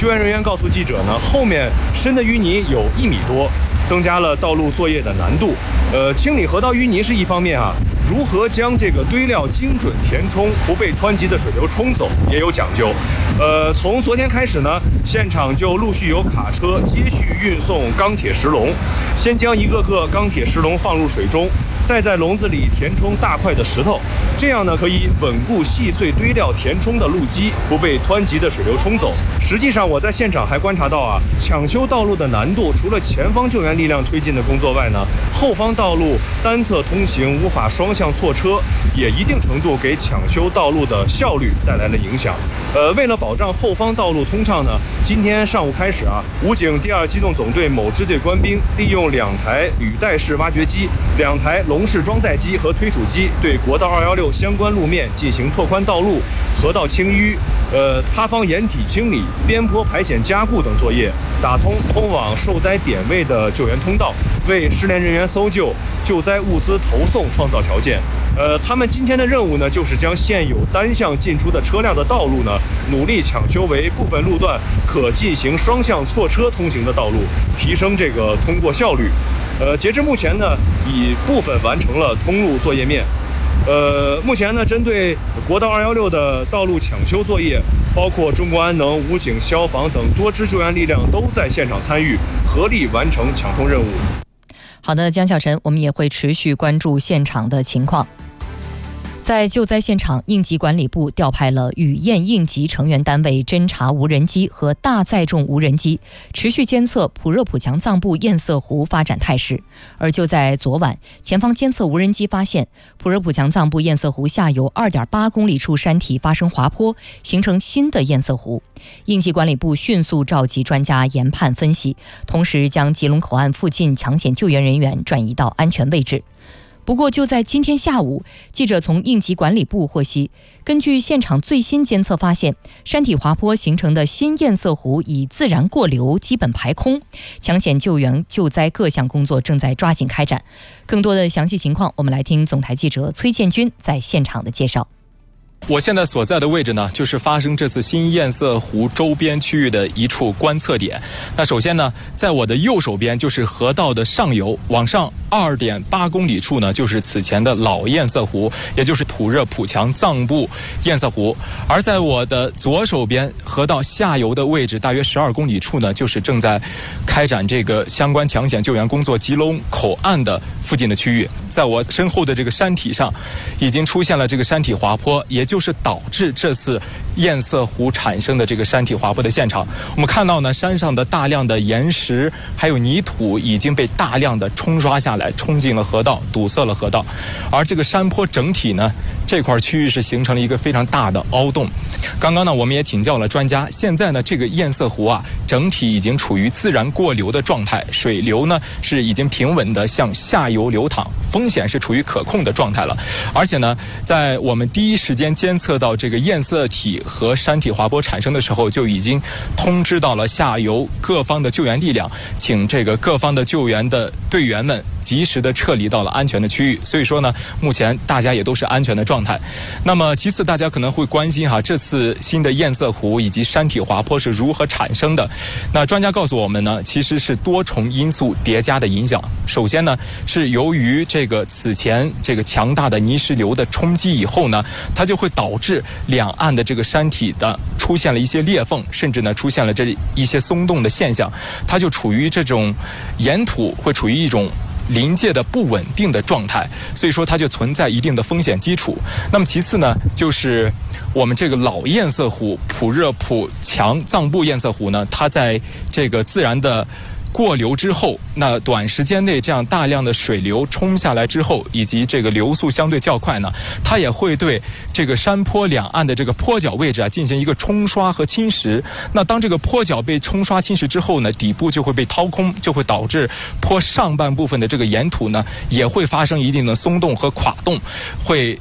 救援人员告诉记者呢，后面深的淤泥有1米多，增加了道路作业的难度。清理河道淤泥是一方面啊，如何将这个堆料精准填充，不被湍急的水流冲走，也有讲究。从昨天开始呢，现场就陆续有卡车接续运送钢铁石笼，先将一个个钢铁石笼放入水中，再在笼子里填充大块的石头，这样呢可以稳固细碎堆料填充的路基，不被湍急的水流冲走。实际上我在现场还观察到啊，抢修道路的难度，除了前方救援力量推进的工作外呢，后方道路单侧通行无法双向错车，也一定程度给抢修道路的效率带来了影响。为了保障后方道路通畅呢，今天上午开始啊，武警第2机动总队某支队官兵利用2台履带式挖掘机、2台笼式装载机和推土机，对国道216相关路面进行拓宽道路、河道清淤、塌方掩体清理、边坡排险加固等作业，打通通往受灾点位的救援通道，为失联人员搜救、救灾物资投送创造条件。他们今天的任务呢，就是将现有单向进出的车辆的道路呢，努力抢修为部分路段可进行双向错车通行的道路，提升这个通过效率。截至目前呢，已部分完成了通路作业面。目前呢，针对国道216的道路抢修作业，包括中国安能、武警、消防等多支救援力量都在现场参与，合力完成抢通任务。 好的，江小晨，我们也会持续关注现场的情况。在救灾现场，应急管理部调派了雨燕应急成员单位侦察无人机和大载重无人机，持续监测普热普强藏布堰塞湖发展态势。而就在昨晚，前方监测无人机发现普热普强藏布堰塞湖下游 2.8 公里处山体发生滑坡，形成新的堰塞湖。应急管理部迅速召集专家研判分析，同时将吉隆口岸附近抢险救援人员转移到安全位置。不过就在今天下午，记者从应急管理部获悉，根据现场最新监测发现，山体滑坡形成的新堰塞湖已自然过流，基本排空，抢险救援救灾各项工作正在抓紧开展。更多的详细情况，我们来听总台记者崔建军在现场的介绍。 我现在所在的位置呢，就是发生这次新堰塞湖周边区域的一处观测点。那首先呢，在我的右手边就是河道的上游，往上2.8公里处呢，就是此前的老堰塞湖，也就是普热普强藏布堰塞湖。而在我的左手边河道下游的位置，大约12公里处呢，就是正在开展这个相关抢险救援工作吉隆口岸的附近的区域。在我身后的这个山体上，已经出现了这个山体滑坡，也就是导致这次堰塞湖产生的这个山体滑坡的现场。我们看到呢，山上的大量的岩石还有泥土已经被大量的冲刷下来，冲进了河道，堵塞了河道。而这个山坡整体呢，这块区域是形成了一个非常大的凹洞。刚刚呢，我们也请教了专家，现在呢，这个堰塞湖啊，整体已经处于自然过流的状态，水流呢是已经平稳的向下游流淌，风险是处于可控的状态了。而且呢，在我们第一时间监测到这个堰塞体和山体滑坡产生的时候，就已经通知到了下游各方的救援力量，请这个各方的救援的队员们及时的撤离到了安全的区域。所以说呢，目前大家也都是安全的状态。那么其次，大家可能会关心这次新的堰塞湖以及山体滑坡是如何产生的。那专家告诉我们呢，其实是多重因素叠加的影响。首先呢，是由于这个此前这个强大的泥石流的冲击以后呢，它就会导致两岸的这个山体的出现了一些裂缝，甚至呢出现了这一些松动的现象，它就处于这种岩土会处于一种临界的不稳定的状态，所以说它就存在一定的风险基础。那么其次呢，就是我们这个老堰塞湖普热普强藏布堰塞湖呢，它在这个自然的过流之后，那短时间内这样大量的水流冲下来之后，以及这个流速相对较快呢，它也会对这个山坡两岸的这个坡脚位置进行一个冲刷和侵蚀。那当这个坡脚被冲刷侵蚀之后呢，底部就会被掏空，就会导致坡上半部分的这个岩土呢也会发生一定的松动和垮动，会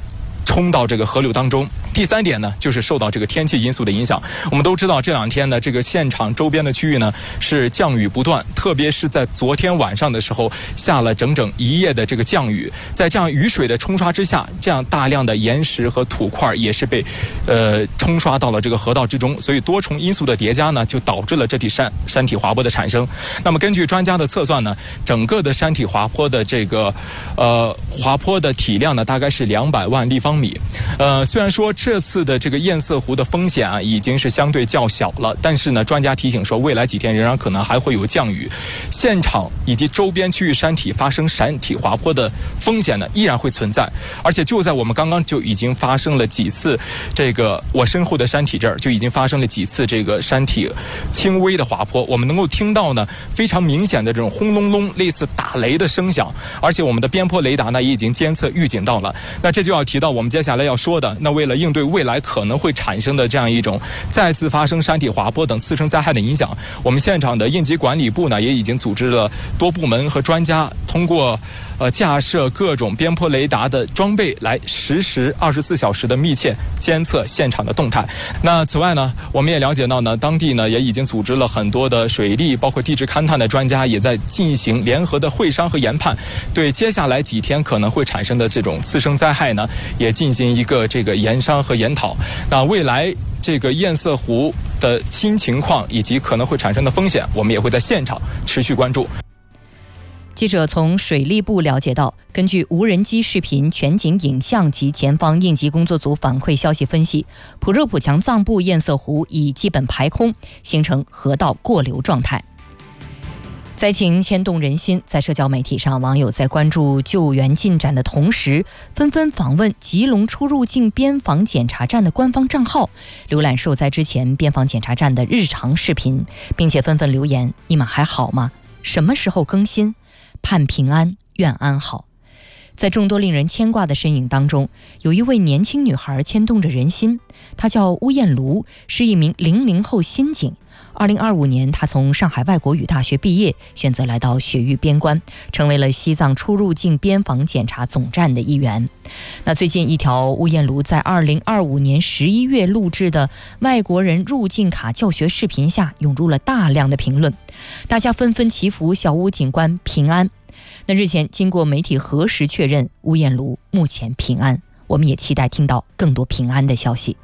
冲到这个河流当中。第3点呢，就是受到这个天气因素的影响。我们都知道这2天呢，这个现场周边的区域呢是降雨不断，特别是在昨天晚上的时候下了整整1夜的这个降雨，在这样雨水的冲刷之下，这样大量的岩石和土块也是被冲刷到了这个河道之中，所以多重因素的叠加呢，就导致了这体山体滑坡的产生。那么根据专家的测算呢，整个的山体滑坡的这个滑坡的体量呢，大概是200万立方米。虽然说这次的这个堰塞湖的风险啊已经是相对较小了，但是呢，专家提醒说，未来几天仍然可能还会有降雨，现场以及周边区域山体发生山体滑坡的风险呢依然会存在。而且就在我们刚刚就已经发生了几次，这个我身后的山体这儿就已经发生了几次这个山体轻微的滑坡，我们能够听到呢非常明显的这种轰隆隆类似打雷的声响，而且我们的边坡雷达呢也已经监测预警到了。那这就要提到我们接下来要说的，那为了应对未来可能会产生的这样一种再次发生山体滑坡等次生灾害的影响，我们现场的应急管理部呢也已经组织了多部门和专家，通过架设各种边坡雷达的装备来实时24小时的密切监测现场的动态。那此外呢，我们也了解到呢，当地呢也已经组织了很多的水利包括地质勘探的专家，也在进行联合的会商和研判，对接下来几天可能会产生的这种次生灾害呢也进行一个这个研商和研讨。那未来这个堰塞湖的新情况以及可能会产生的风险，我们也会在现场持续关注。 记者从水利部了解到，根据无人机视频、全景影像及前方应急工作组反馈消息分析，普热普强藏部堰塞湖已基本排空，形成河道过流状态。灾情牵动人心，在社交媒体上，网友在关注救援进展的同时，纷纷访问吉隆出入境边防检查站的官方账号，浏览受灾之前边防检查站的日常视频，并且纷纷留言：你们还好吗？什么时候更新？盼平安，愿安好。在众多令人牵挂的身影当中，有一位年轻女孩牵动着人心，她叫巫艳茹，是一名00后新警。2025年，她从上海外国语大学毕业，选择来到雪域边关，成为了西藏出入境边防检查总站的一员。那最近一条巫艳茹在2025年11月录制的外国人入境卡教学视频下，涌入了大量的评论，大家纷纷祈福小巫警官平安。那日前经过媒体核实确认，巫艳茹目前平安，我们也期待听到更多平安的消息。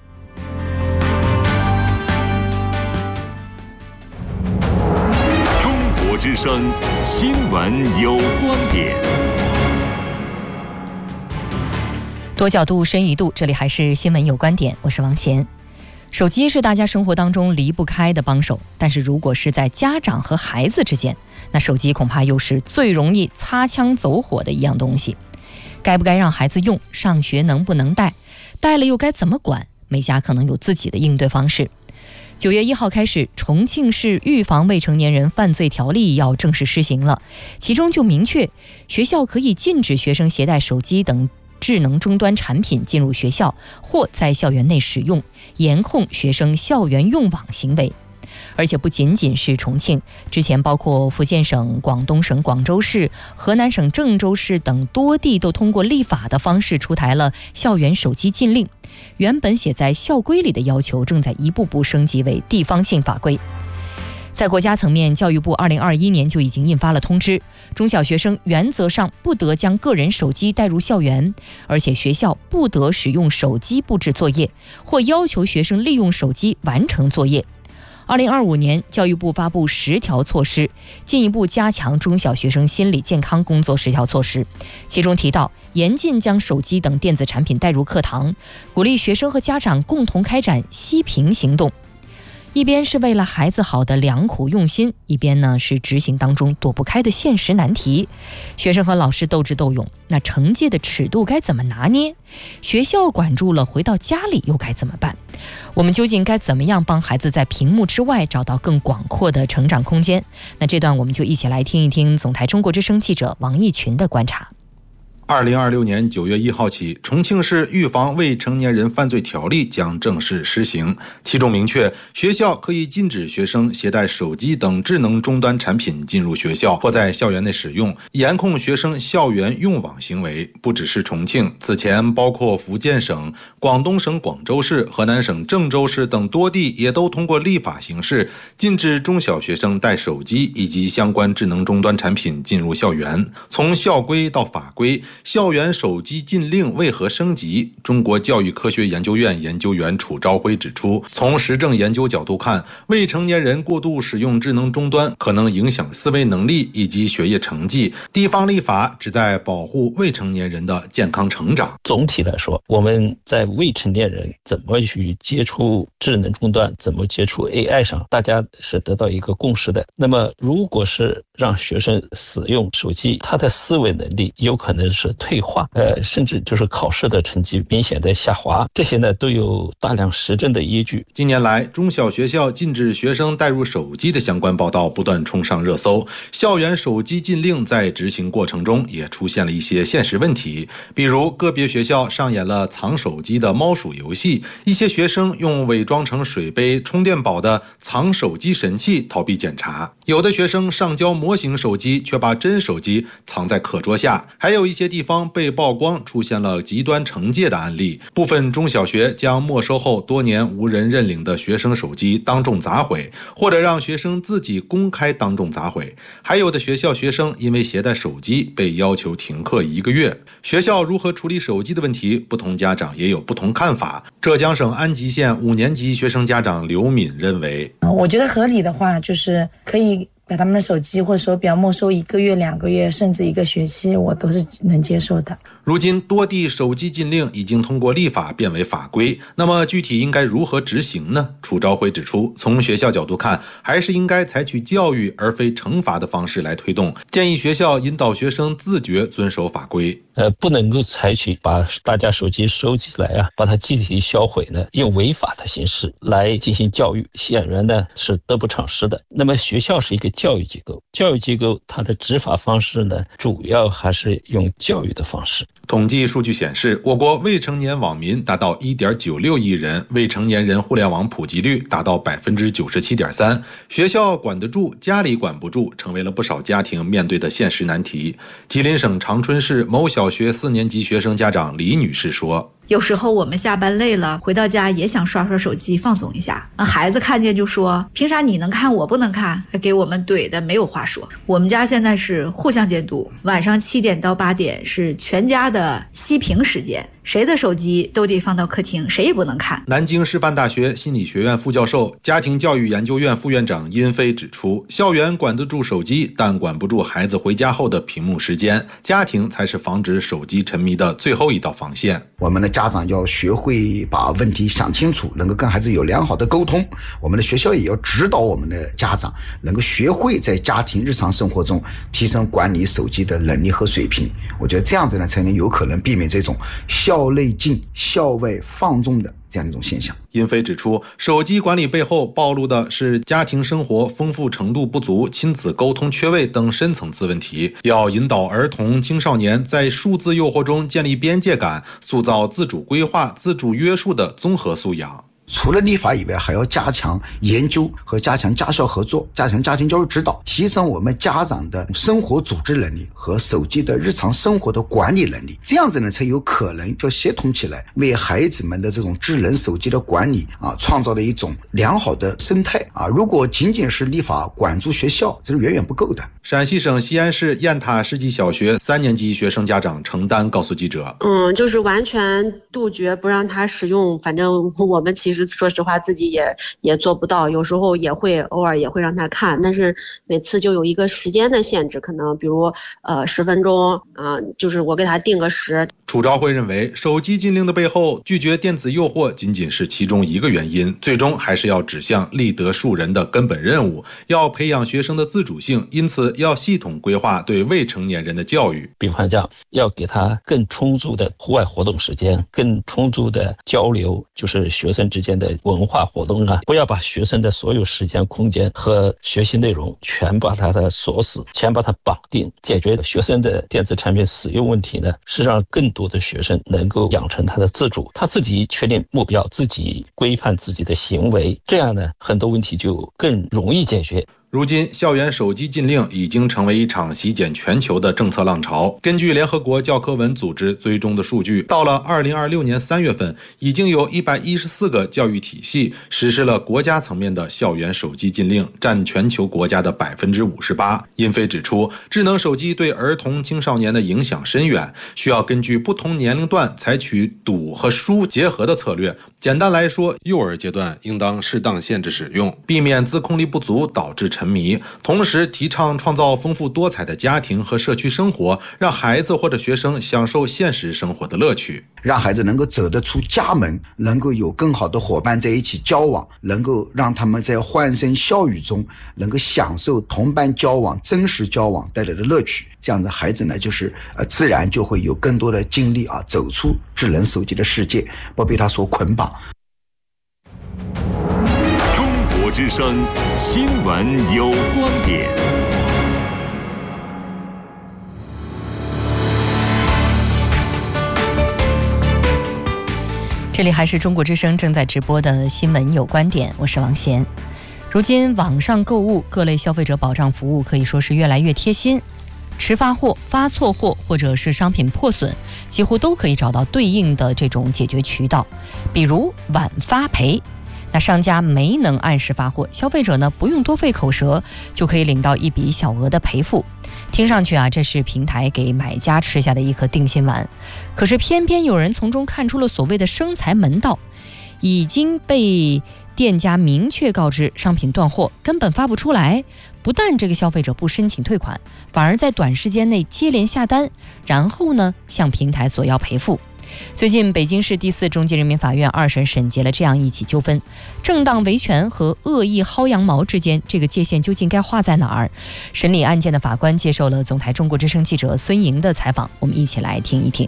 中国之声新闻有观点， 多角度深一度，这里还是新闻有观点，我是王贤。手机是大家生活当中离不开的帮手，但是如果是在家长和孩子之间，那手机恐怕又是最容易擦枪走火的一样东西。该不该让孩子用？上学能不能带？带了又该怎么管？每家可能有自己的应对方式。9月1号开始，重庆市预防未成年人犯罪条例要正式施行了，其中就明确，学校可以禁止学生携带手机等智能终端产品进入学校或在校园内使用，严控学生校园用网行为。而且不仅仅是重庆，之前包括福建省、广东省广州市、河南省郑州市等多地都通过立法的方式出台了校园手机禁令。原本写在校规里的要求，正在一步步升级为地方性法规。在国家层面，教育部2021年就已经印发了通知，中小学生原则上不得将个人手机带入校园，而且学校不得使用手机布置作业，或要求学生利用手机完成作业。2025年，教育部发布10条措施，进一步加强中小学生心理健康工作10条措施。其中提到，严禁将手机等电子产品带入课堂，鼓励学生和家长共同开展息屏行动。一边是为了孩子好的良苦用心，一边呢是执行当中躲不开的现实难题。学生和老师斗智斗勇，那惩戒的尺度该怎么拿捏？学校管住了，回到家里又该怎么办？我们究竟该怎么样帮孩子在屏幕之外找到更广阔的成长空间？那这段我们就一起来听一听总台中国之声记者王义群的观察。 2026年9月1号起，重庆市预防未成年人犯罪条例将正式施行，其中明确，学校可以禁止学生携带手机等智能终端产品进入学校或在校园内使用，严控学生校园用网行为。不只是重庆，此前包括福建省、广东省广州市、河南省郑州市等多地也都通过立法形式禁止中小学生带手机以及相关智能终端产品进入校园。从校规到法规，校园手机禁令为何升级？中国教育科学研究院研究员楚朝晖指出，从实证研究角度看，未成年人过度使用智能终端可能影响思维能力以及学业成绩。地方立法旨在保护未成年人的健康成长。 总体来说，我们在未成年人怎么去接触智能终端，怎么接触 AI 上，大家是得到一个共识的。那么如果是让学生使用手机，他的思维能力有可能是退化，甚至就是考试的成绩明显的下滑，这些呢都有大量实证的依据。 近年来，中小学校禁止学生带入手机的相关报道不断冲上热搜，校园手机禁令在执行过程中也出现了一些现实问题，比如个别学校上演了藏手机的猫鼠游戏，一些学生用伪装成水杯、充电宝的藏手机神器逃避检查，有的学生上交模型手机，却把真手机藏在课桌下，还有一些地方被曝光出现了极端惩戒的案例，部分中小学将没收后多年无人认领的学生手机当众砸毁，或者让学生自己公开当众砸毁，还有的学校学生因为携带手机被要求停课1个月。学校如何处理手机的问题，不同家长也有不同看法。浙江省安吉县5年级学生家长刘敏认为， 我觉得合理的话就是可以把他们的手机或手表没收1个月、2个月，甚至1个学期，我都是能接受的。 如今多地手机禁令已经通过立法变为法规，那么具体应该如何执行呢？楚朝晖指出，从学校角度看，还是应该采取教育而非惩罚的方式来推动，建议学校引导学生自觉遵守法规。 不能够采取把大家手机收起来啊，把它集体销毁呢，用违法的形式来进行教育，显然呢是得不偿失的。那么学校是一个教育机构，教育机构它的执法方式呢，主要还是用教育的方式。 统计数据显示，我国未成年网民达到 1.96 亿人，未成年人互联网普及率达到 97.3%。 学校管得住，家里管不住，成为了不少家庭面对的现实难题。吉林省长春市某小学4年级学生家长李女士说， 有时候我们下班累了，回到家也想刷刷手机放松一下，孩子看见就说，凭啥你能看我不能看，还给我们怼的没有话说。我们家现在是互相监督，晚上7点到8点是全家的熄屏时间，谁的手机都得放到客厅，谁也不能看。 南京师范大学心理学院副教授、家庭教育研究院副院长殷飞指出，校园管得住手机，但管不住孩子回家后的屏幕时间，家庭才是防止手机沉迷的最后一道防线。 我们的家长要学会把问题想清楚，能够跟孩子有良好的沟通。我们的学校也要指导我们的家长，能够学会在家庭日常生活中提升管理手机的能力和水平。我觉得这样子呢，才能有可能避免这种校内禁、校外放纵的这样一种现象。 殷飞指出，手机管理背后暴露的是家庭生活丰富程度不足、亲子沟通缺位等深层次问题，要引导儿童青少年在数字诱惑中建立边界感，塑造自主规划、自主约束的综合素养。 除了立法以外，还要加强研究和加强家校合作，加强家庭教育指导，提升我们家长的生活组织能力和手机的日常生活的管理能力。这样子呢，才有可能就协同起来，为孩子们的这种智能手机的管理创造了一种良好的生态如果仅仅是立法管住学校，这是远远不够的。 陕西省西安市雁塔世纪小学3年级学生家长程丹告诉记者， 就是完全杜绝不让他使用，反正我们其实说实话自己也做不到，有时候偶尔也会让他看，但是每次就有一个时间的限制，可能比如10分钟就是我给他定个时。 楚朝晖认为，手机禁令的背后，拒绝电子诱惑仅仅是其中一个原因，最终还是要指向立德树人的根本任务，要培养学生的自主性，因此要系统规划对未成年人的教育。 比方讲，要给他更充足的户外活动时间，更充足的交流，就是学生之之间的文化活动啊，不要把学生的所有时间空间和学习内容全把它的锁死，全把它绑定。解决学生的电子产品使用问题呢，是让更多的学生能够养成他的自主，他自己确定目标，自己规范自己的行为，这样呢，很多问题就更容易解决。 如今，校园手机禁令已经成为一场席卷全球的政策浪潮。根据联合国教科文组织追踪的数据，到了2026年3月份，已经有114个教育体系实施了国家层面的校园手机禁令，占全球国家的58%。殷飞指出，智能手机对儿童青少年的影响深远，需要根据不同年龄段采取堵和疏结合的策略。简单来说，幼儿阶段应当适当限制使用，避免自控力不足导致沉迷，同时提倡创造丰富多彩的家庭和社区生活，让孩子或者学生享受现实生活的乐趣， 让孩子能够走得出家门，能够有更好的伙伴在一起交往，能够让他们在欢声笑语中能够享受同伴交往、真实交往带来的乐趣。这样的孩子呢，就是自然就会有更多的精力啊，走出智能手机的世界，不被它所捆绑。 中国之声新闻有观点。 这里还是中国之声正在直播的新闻有观点，我是王贤。如今网上购物各类消费者保障服务可以说是越来越贴心，迟发货、发错货或者是商品破损，几乎都可以找到对应的这种解决渠道，比如晚发赔。那商家没能按时发货，消费者呢不用多费口舌就可以领到一笔小额的赔付。听上去啊，这是平台给买家吃下的一颗定心丸。可是偏偏有人从中看出了所谓的生财门道，已经被店家明确告知商品断货，根本发不出来。不但这个消费者不申请退款，反而在短时间内接连下单，然后呢向平台索要赔付。最近北京市第4中级人民法院2审审结了这样一起纠纷，正当维权和恶意薅羊毛之间，这个界限究竟该画在哪儿？审理案件的法官接受了总台中国之声记者孙莹的采访，我们一起来听一听。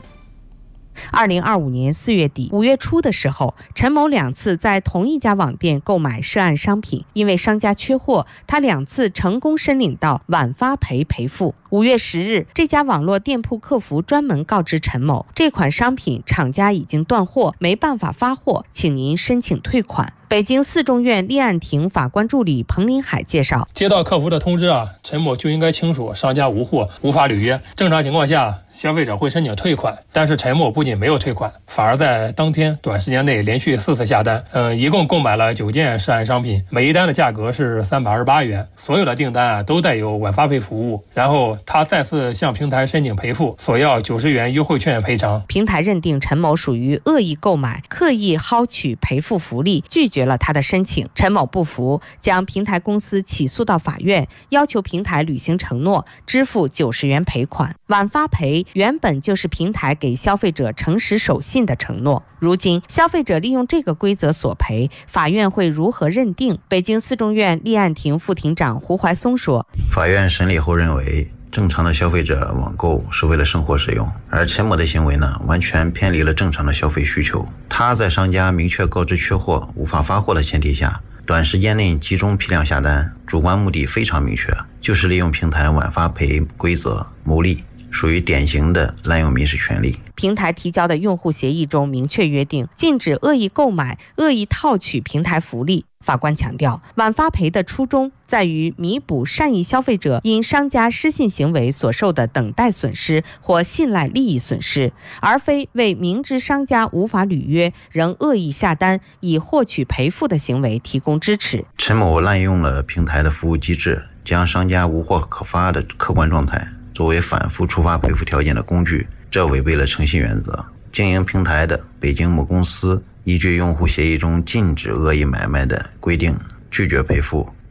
2025年4月底、5月初的时候，陈某2次在同一家网店购买涉案商品，因为商家缺货，他2次成功申领到晚发赔赔付。5月10日，这家网络店铺客服专门告知陈某，这款商品厂家已经断货，没办法发货，请您申请退款。北京4中院立案庭法官助理彭林海介绍， 接到客服的通知啊，陈某就应该清楚商家无货，无法履约。正常情况下，消费者会申请退款，但是陈某不仅没有退款，反而在当天短时间内连续4次下单，一共购买了9件涉案商品，每一单的价格是328元，所有的订单啊都带有晚发赔服务。然后他再次向平台申请赔付，索要90元优惠券赔偿。 平台认定陈某属于恶意购买，刻意薅取赔付福利，拒绝了他的申请。陈某不服，将平台公司起诉到法院，要求平台履行承诺，支付90元赔款。晚发赔原本就是平台给消费者诚实守信的承诺，如今消费者利用这个规则索赔，法院会如何认定？北京4中院立案庭副庭长胡怀松说， 法院审理后认为，正常的消费者网购是为了生活使用，而陈某的行为呢，完全偏离了正常的消费需求。他在商家明确告知缺货、无法发货的前提下，短时间内集中批量下单，主观目的非常明确，就是利用平台晚发赔规则牟利，属于典型的滥用民事权利。 平台提交的用户协议中明确约定，禁止恶意购买、恶意套取平台福利。法官强调，晚发赔的初衷在于弥补善意消费者因商家失信行为所受的等待损失或信赖利益损失，而非为明知商家无法履约仍恶意下单以获取赔付的行为提供支持。 陈某滥用了平台的服务机制，将商家无货可发的客观状态作为反复触发赔付条件的工具，这违背了诚信原则。经营平台的北京某公司依据用户协议中禁止恶意买卖的规定，拒绝赔付，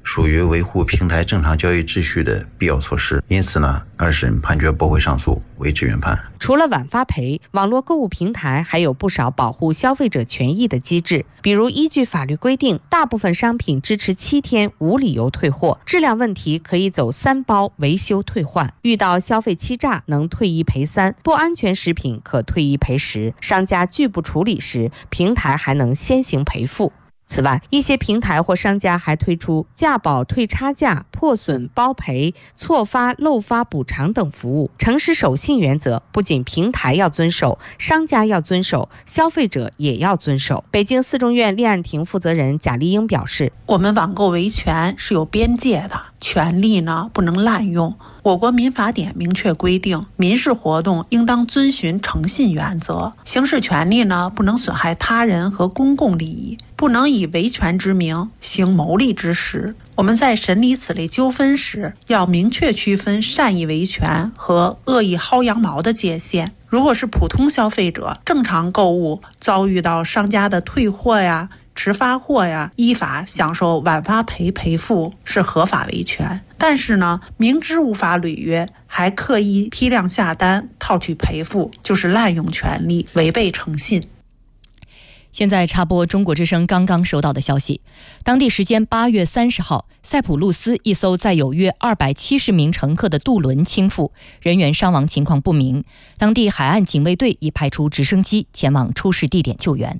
属于维护平台正常交易秩序的必要措施，因此呢，2审判决驳回上诉，维持原判。 除了晚发赔，网络购物平台还有不少保护消费者权益的机制，比如依据法律规定，大部分商品支持7天无理由退货，质量问题可以走3包维修退换，遇到消费欺诈能退1赔3，不安全食品可退1赔10，商家拒不处理时，平台还能先行赔付。此外，一些平台或商家还推出价保退差价、破损包赔、错发漏发补偿等服务。诚实守信原则不仅平台要遵守，商家要遵守，消费者也要遵守。北京四中院立案庭负责人贾丽英表示， 我们网购维权是有边界的，权利呢不能滥用。我国民法典明确规定，民事活动应当遵循诚信原则，行使权利呢不能损害他人和公共利益，不能以维权之名行牟利之实。我们在审理此类纠纷时，要明确区分善意维权和恶意薅羊毛的界限。如果是普通消费者正常购物，遭遇到商家的退货呀、迟发货呀，依法享受晚发赔付是合法维权。但是呢，明知无法履约，还刻意批量下单套取赔付，就是滥用权利，违背诚信。 现在插播中国之声刚刚收到的消息，当地时间8月30号，塞浦路斯一艘载有约270名乘客的渡轮倾覆，人员伤亡情况不明。当地海岸警卫队已派出直升机前往出事地点救援。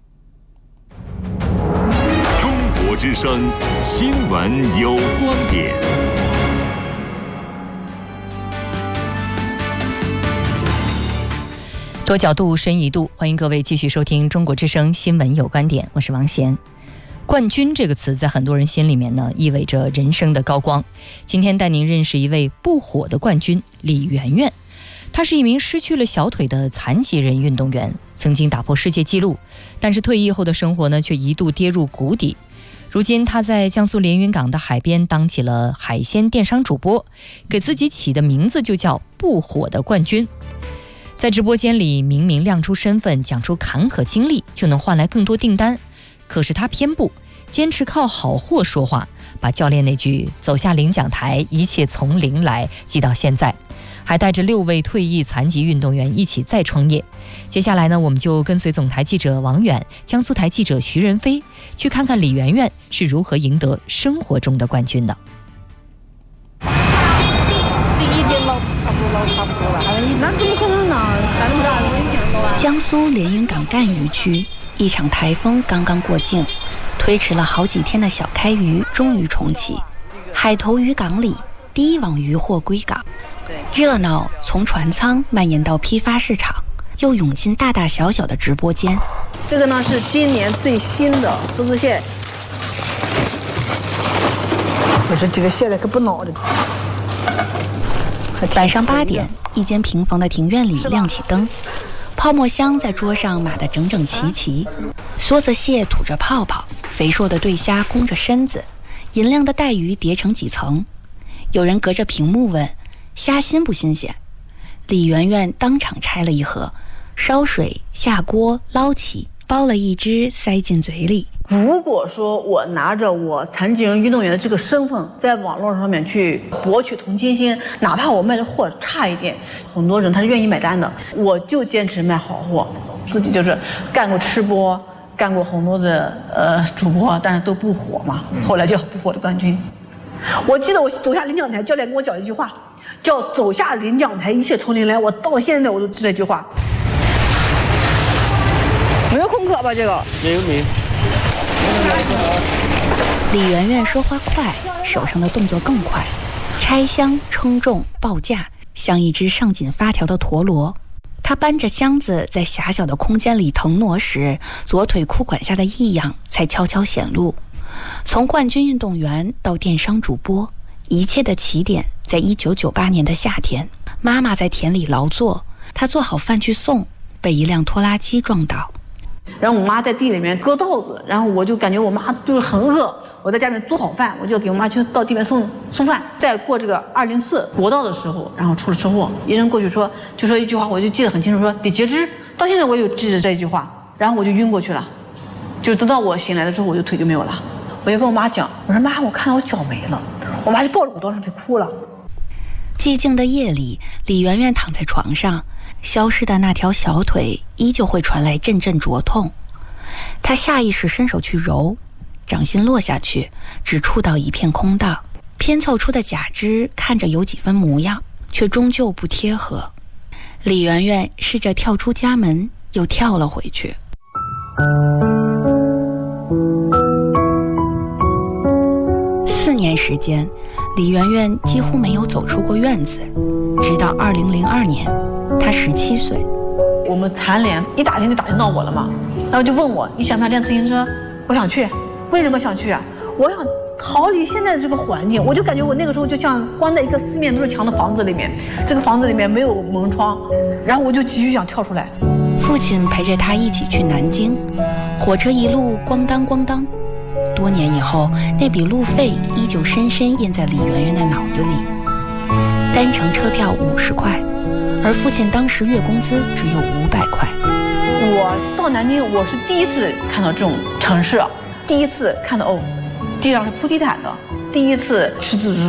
中国之声新闻有观点。 多角度，深一度，欢迎各位继续收听中国之声新闻有观点，我是王贤。冠军这个词在很多人心里面呢，意味着人生的高光。今天带您认识一位不火的冠军李媛媛，她是一名失去了小腿的残疾人运动员，曾经打破世界纪录，但是退役后的生活呢，却一度跌入谷底。如今她在江苏连云港的海边当起了海鲜电商主播，给自己起的名字就叫不火的冠军。在直播间里明明亮出身份，讲出坎坷经历，就能换来更多订单，可是他偏不，坚持靠好货说话，把教练那句走下领奖台一切从零来记到现在，还带着6位退役残疾运动员一起再创业。接下来呢，我们就跟随总台记者王远、江苏台记者徐仁飞去看看李媛媛是如何赢得生活中的冠军的。 那怎么可能呢？江苏连云港赣渔区，一场台风刚刚过境，推迟了好几天的小开渔终于重启。海头渔港里，第一网渔获归港，热闹从船舱蔓延到批发市场，又涌进大大小小的直播间。 这个呢是今年最新的福字蟹，我说这个蟹了可不孬的。 晚上8点，一间平房的庭院里亮起灯，泡沫箱在桌上码得整整齐齐，梭子蟹吐着泡泡，肥硕的对虾弓着身子，银亮的带鱼叠成几层。有人隔着屏幕问虾新不新鲜，李媛媛当场拆了一盒，烧水下锅捞起，剥了一只塞进嘴里。 如果说我拿着我残疾人运动员的这个身份在网络上面去博取同情心，哪怕我卖的货差一点，很多人他是愿意买单的。我就坚持卖好货，自己就是干过吃播，干过很多的主播，但是都不火嘛，后来叫不火的冠军。我记得我走下领奖台，教练跟我讲一句话，叫走下领奖台一切从零来，我到现在我都记得这句话。没有空壳吧？这个没有。 李媛媛说话快，手上的动作更快，拆箱、称重、报价，像一只上紧发条的陀螺。她搬着箱子在狭小的空间里腾挪时，左腿裤管下的异样才悄悄显露。从冠军运动员到电商主播，一切的起点在1998年的夏天。妈妈在田里劳作，她做好饭去送，被一辆拖拉机撞倒。 然后我妈在地里面割稻子，然后我就感觉我妈就是很饿，我在家里面做好饭，我就给我妈去到地面送饭。在过这个204国道的时候，然后出了车祸，医生过去就说一句话，我就记得很清楚，说得截肢。到现在我有记着这一句话，然后我就晕过去了，就等到我醒来了之后，我就腿就没有了。 我就跟我妈讲，我说妈，我看到我脚没了，我妈就抱着我到上去哭了。 寂静的夜里，李媛媛躺在床上，消失的那条小腿依旧会传来阵阵灼痛。她下意识伸手去揉，掌心落下去，只触到一片空荡，偏凑出的假肢看着有几分模样，却终究不贴合。李媛媛试着跳出家门，又跳了回去。4年时间，李媛媛几乎没有走出过院子，直到2002年，她17岁。 我们残联一打听就打听到我了嘛，然后就问我你想不想练自行车？我想去。为什么想去啊？我想逃离现在的这个环境，我就感觉我那个时候就像关在一个四面都是墙的房子里面，这个房子里面没有门窗，然后我就急于想跳出来。 父亲陪着他一起去南京，火车一路咣当咣当。多年以后，那笔路费依旧深深印在李媛媛的脑子里。单程车票50块，而父亲当时月工资只有500块。 我到南京，我是第一次看到这种城市，第一次看到地上是铺地毯的，第一次吃自助。